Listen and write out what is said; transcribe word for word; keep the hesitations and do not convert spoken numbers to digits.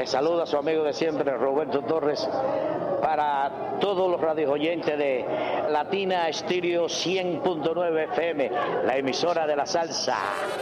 Les saluda su amigo de siempre, Roberto Torres, para todos los radios oyentes de Latina Estéreo cien punto nueve F M, la emisora de la salsa.